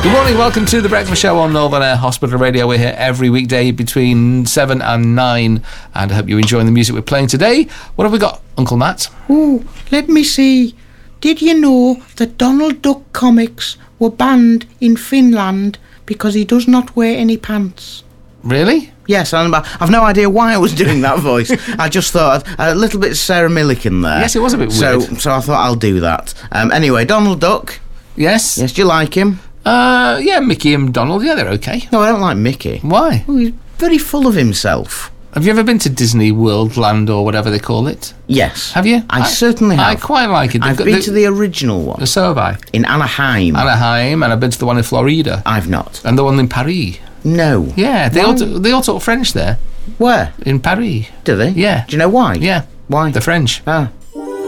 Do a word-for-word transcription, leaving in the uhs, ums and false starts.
Good morning, welcome to The Breakfast Show on Northern Air Hospital Radio. We're here every weekday between seven and nine, and I hope you're enjoying the music we're playing today. What have we got, Uncle Matt? Oh, let me see. Did you know that Donald Duck comics were banned in Finland because he does not wear any pants? Really? Yes, and I've no idea why I was doing that voice. I just thought a little bit Sarah Millican there. Yes, it was a bit so, weird. So I thought I'll do that. Um, anyway, Donald Duck. Yes? Yes, do you like him? Uh, yeah, Mickey and Donald, yeah, they're okay. No, I don't like Mickey. Why? Oh, he's very full of himself. Have you ever been to Disney World Land or whatever they call it? Yes. Have you? I, I certainly have. I quite like it. They've I've got been the, to the original one. So have I. In Anaheim. Anaheim, and I've been to the one in Florida. I've not. And the one in Paris. No. Yeah, they Why? all, t- they all talk French there. Where? In Paris. Do they? Yeah. Do you know why? Yeah. Why? The French. Ah.